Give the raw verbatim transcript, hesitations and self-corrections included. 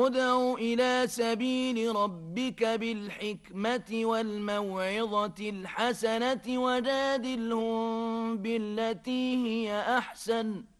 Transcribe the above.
ادع إلى سبيل ربك بالحكمة والموعظة الحسنة وجادلهم بالتي هي أحسن